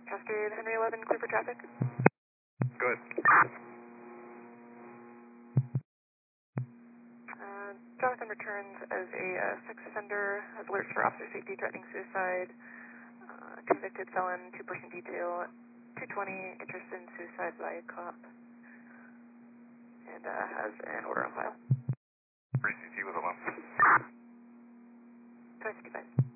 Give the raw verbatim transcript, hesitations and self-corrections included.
Cascade, Henry eleven, clear for traffic. Good. Uh, Jonathan returns as a uh, sex offender, has alerts for officer safety, threatening suicide, uh, convicted felon, two-person detail, two twenty, interest in suicide by a cop, and uh, has an order on file. three C T was alone. twenty fifty-five.